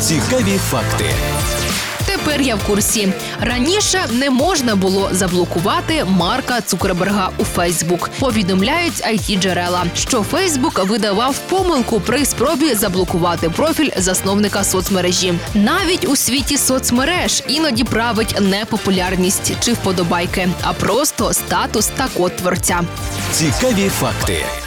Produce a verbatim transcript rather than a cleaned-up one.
Цікаві факти. Тепер я в курсі. Раніше не можна було заблокувати Марка Цукерберга у Фейсбук. Повідомляють ай ті-джерела, що Фейсбук видавав помилку при спробі заблокувати профіль засновника соцмережі. Навіть у світі соцмереж іноді править не популярність чи вподобайки, а просто статус та код творця. Цікаві факти.